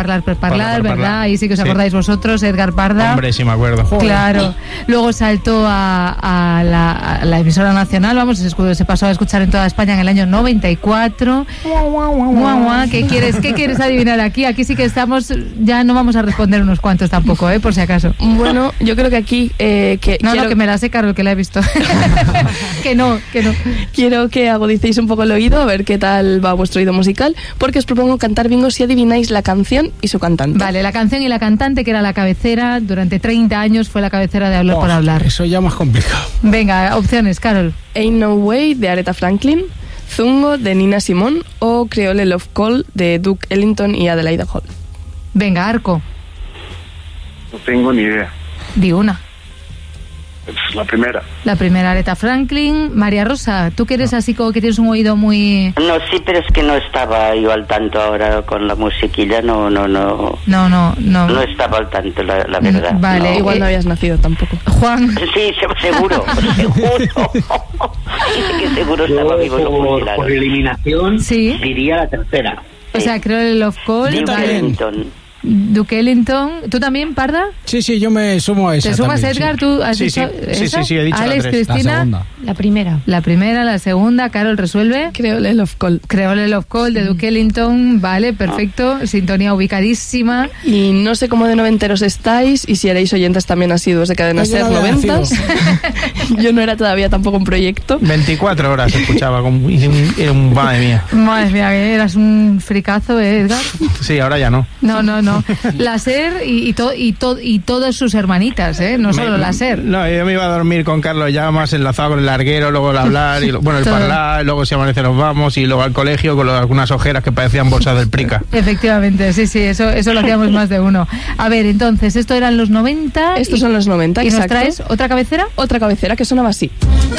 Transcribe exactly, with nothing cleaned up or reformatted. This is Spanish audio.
Parlar per Parlar, Parlar per ¿verdad? Parlar. Ahí sí que os Sí. acordáis vosotros, Edgar Parda. Hombre, sí me acuerdo. Claro. Luego saltó a, a, la, a la emisora nacional, vamos, se, escu- se pasó a escuchar en toda España en el año noventa y cuatro. Guau, guau, ¿qué quieres, qué quieres adivinar aquí? Aquí sí que estamos, ya no vamos a responder unos cuantos tampoco, ¿eh? Por si acaso. Bueno, yo creo que aquí eh, que No, quiero, no, que me la sé, Carol, que la he visto. que no, que no. quiero que agudicéis un poco el oído a ver qué tal va vuestro oído musical, porque os propongo cantar bingo si adivináis la canción y su cantante. Vale, la canción y la cantante, que era la cabecera, durante treinta años fue la cabecera de Hablar Oh, por Hablar. Eso ya más complicado. Venga, opciones, Carol. Ain't No Way de Aretha Franklin, Zungo de Nina Simone o Creole Love Call de Duke Ellington y Adelaide Hall. Venga, Arco, No tengo ni idea. di una. Es la primera. La primera, Aretha Franklin. María Rosa, tú que eres así como que tienes un oído muy... No, sí, pero es que no estaba yo al tanto ahora con la musiquilla, no, no, no. No, no, no. No estaba al tanto, la, la verdad. Vale, no. Igual no habías nacido tampoco. Juan, Sí, se- seguro, seguro. Sí, que seguro estaba Yo, vivo los por, fusilados. por eliminación, Sí. diría la tercera. o sea, creo el Love Call. Duke Vale. Ellington. Duke Ellington. ¿Tú también, Parda? Sí, sí, yo me sumo a esa. ¿Te sumas, también, Edgar? sí. ¿Tú has Sí, dicho sí, sí, esa? sí, sí, he dicho la Alex, tres. La Cristina. segunda. La primera. La primera, la segunda. Carol, resuelve. Creole Love Call. Creole Love Call de Duke Ellington. Vale, perfecto. Sintonía ubicadísima. Y no sé cómo de noventeros estáis y si erais oyentes también asiduos de Cadena Pues yo Ser no había noventas. Yo no era todavía tampoco un proyecto. veinticuatro horas escuchaba, con, y un, y un- madre mía. Madre mía, que eras un fricazo, ¿eh, Edgar? Sí, ahora ya no. No, no, no. La SER y, y, to- y, to- y todas sus hermanitas, ¿eh? No solo Me- la SER. No, yo me iba a dormir con Carlos ya más enlazado con el larguero, luego el hablar, y lo- bueno, el Todo. parlar, luego si amanece nos vamos, y luego al colegio con lo- algunas ojeras que parecían bolsas del Prica. Efectivamente, sí, sí, eso, eso lo hacíamos más de uno. A ver, entonces, esto eran los noventa. Estos y- son los noventa, ¿Y nos exacto. traes otra cabecera? Otra cabecera que sonaba así.